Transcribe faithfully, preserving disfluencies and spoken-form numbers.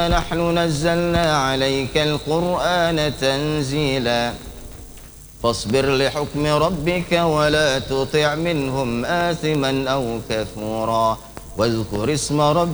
نحن نزلنا عليك القرآن تنزيلا فاصبر لحكم ربك ولا تطع منهم آثما أو كفورا واذكر اسم ربك